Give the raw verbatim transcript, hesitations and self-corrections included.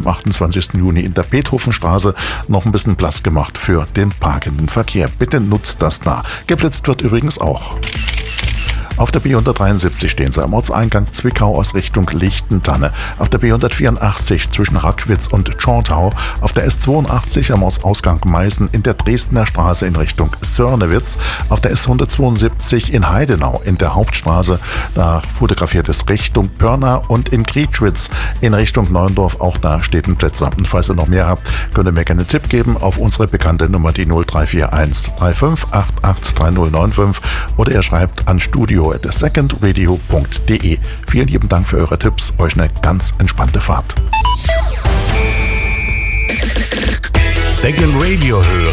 achtundzwanzigsten Juni in der Beethovenstraße noch ein bisschen Platz gemacht für den parkenden Verkehr. Bitte nutzt das da. Geblitzt wird übrigens auch. Auf der B hundertdreiundsiebzig stehen sie am Ortseingang Zwickau aus Richtung Lichtentanne. Auf der B hundertvierundachtzig zwischen Rackwitz und Tschortau. Auf der S zweiundachtzig am Ortsausgang Meißen in der Dresdner Straße in Richtung Sörnewitz. Auf der S hundertzweiundsiebzig in Heidenau in der Hauptstraße. Da fotografiert es Richtung Pörna und in Krietschwitz in Richtung Neuendorf. Auch da steht ein Plätze. Und falls ihr noch mehr habt, könnt ihr mir gerne einen Tipp geben auf unsere bekannte Nummer, die null drei vier eins drei fünf acht acht drei null neun fünf, oder ihr schreibt an studio at secondradio punkt de. Vielen lieben Dank für eure Tipps. Euch eine ganz entspannte Fahrt. Second Radio hören.